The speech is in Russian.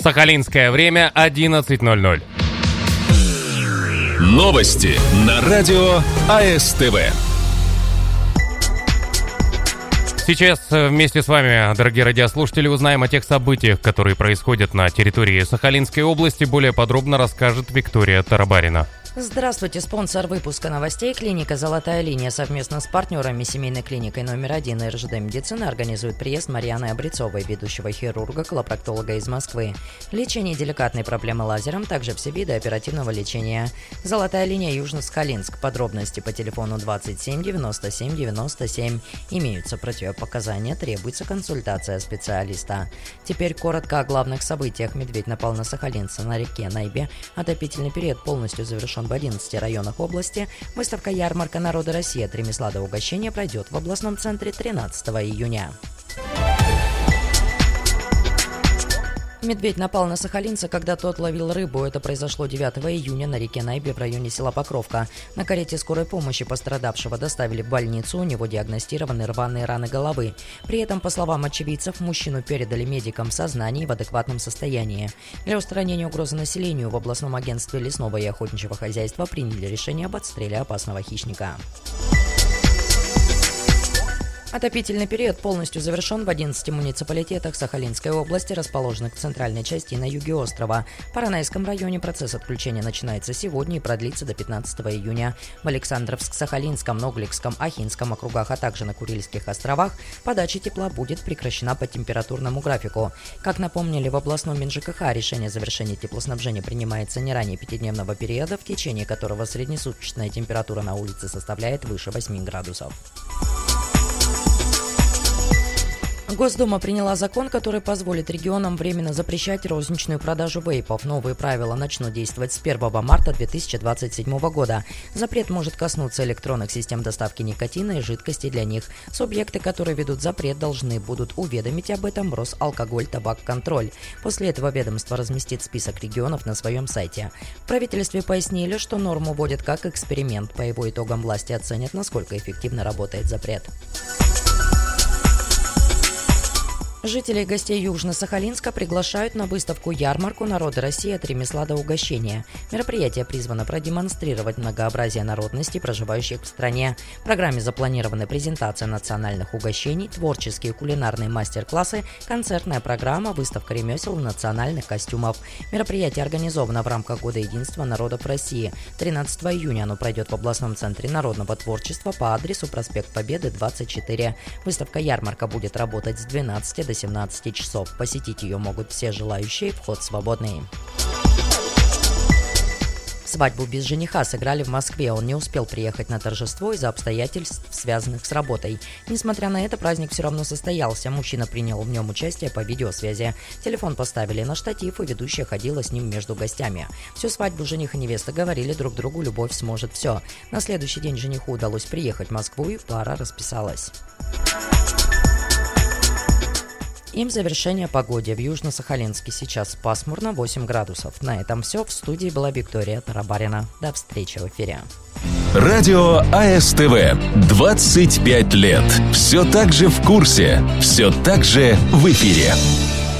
Сахалинское время 11:00. Новости на радио АСТВ. Сейчас вместе с вами, дорогие радиослушатели, узнаем о тех событиях, которые происходят на территории Сахалинской области. Более подробно расскажет Виктория Тарабарина. Здравствуйте, спонсор выпуска новостей клиника «Золотая линия» совместно с партнерами семейной клиникой номер 1 РЖД медицины организует приезд Марьяны Обрецовой, ведущего хирурга-колопроктолога из Москвы. Лечение деликатной проблемы лазером, также все виды оперативного лечения. «Золотая линия» Южно-Сахалинск. Подробности по телефону 27 97 97. Имеются противопоказания, требуется консультация специалиста. Теперь коротко о главных событиях. Медведь напал на сахалинца на реке Найбе. Отопительный период полностью завершен в 11 районах области. Выставка-ярмарка народа России от ремесла до угощения пройдет в областном центре 13 июня. Медведь напал на сахалинца, когда тот ловил рыбу. Это произошло 9 июня на реке Найбе в районе села Покровка. На карете скорой помощи пострадавшего доставили в больницу, у него диагностированы рваные раны головы. При этом, по словам очевидцев, мужчину передали медикам в сознании в адекватном состоянии. Для устранения угрозы населению в областном агентстве лесного и охотничьего хозяйства приняли решение об отстреле опасного хищника. Отопительный период полностью завершен в 11 муниципалитетах Сахалинской области, расположенных в центральной части и на юге острова. В Поронайском районе процесс отключения начинается сегодня и продлится до 15 июня. В Александровск-Сахалинском, Ногликском, Ахинском округах, а также на Курильских островах подача тепла будет прекращена по температурному графику. Как напомнили в областном МинЖКХ, решение о завершении теплоснабжения принимается не ранее 5-дневного периода, в течение которого среднесуточная температура на улице составляет выше 8 градусов. Госдума приняла закон, который позволит регионам временно запрещать розничную продажу вейпов. Новые правила начнут действовать с 1 марта 2027 года. Запрет может коснуться электронных систем доставки никотина и жидкостей для них. Субъекты, которые ведут запрет, должны будут уведомить об этом Росалкоголь-Табак-Контроль. После этого ведомство разместит список регионов на своем сайте. В правительстве пояснили, что норму вводят как эксперимент. По его итогам власти оценят, насколько эффективно работает запрет. Жителей и гостей Южно-Сахалинска приглашают на выставку-ярмарку народа России от ремесла до угощения. Мероприятие призвано продемонстрировать многообразие народностей, проживающих в стране. В программе запланированы презентация национальных угощений, творческие кулинарные мастер-классы, концертная программа, выставка ремесел и национальных костюмов. Мероприятие организовано в рамках Года единства народов России. 13 июня оно пройдет в областном центре народного творчества по адресу проспект Победы, 24. Выставка-ярмарка будет работать с 12 до 17 часов. Посетить ее могут все желающие, вход свободный. Свадьбу без жениха сыграли в Москве. Он не успел приехать на торжество из-за обстоятельств, связанных с работой. Несмотря на это, праздник все равно состоялся. Мужчина принял в нем участие по видеосвязи. Телефон поставили на штатив, и ведущая ходила с ним между гостями. Всю свадьбу жених и невеста говорили друг другу: любовь сможет все. На следующий день жениху удалось приехать в Москву, и пара расписалась. Им завершение погоде. В Южно-Сахалинске сейчас пасмурно, 8 градусов. На этом все. В студии была Виктория Тарабарина. До встречи в эфире. Радио АСТВ. 25 лет. Все так же в курсе. Все так же в эфире.